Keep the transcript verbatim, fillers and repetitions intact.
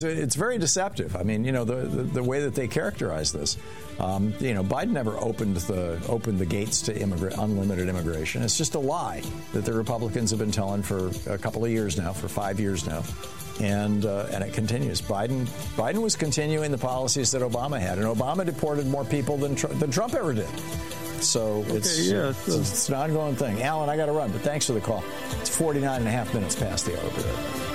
It's very deceptive. I mean, you know, the, the, the way that they characterize this. Um, you know, Biden never opened the opened the gates to immigra- unlimited immigration. It's just a lie that the Republicans have been telling for a couple of years now, for five years now, and uh, and it continues. Biden Biden was continuing the policies that Obama had, and Obama deported more people than Tr- than Trump ever did. So it's, okay, yeah, it's, it's an ongoing thing. Alan, I got to run, but thanks for the call. It's forty-nine and a half minutes past the hour.